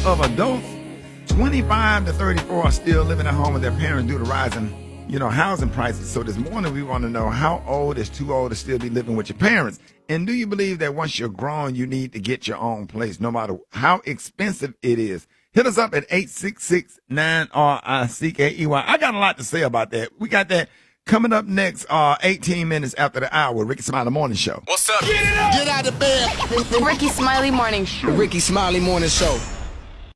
of adults, 25 to 34 are still living at home with their parents due to rising, housing prices. So this morning we want to know how old is too old to still be living with your parents? And do you believe that once you're grown, you need to get your own place, no matter how expensive it is? Hit us up at 866-9RICKEY. I got a lot to say about that. We got that coming up next, 18 minutes after the hour. Ricky Smiley Morning Show. What's up? Get out of bed. The Ricky Smiley Morning Show. The Ricky Smiley Morning Show.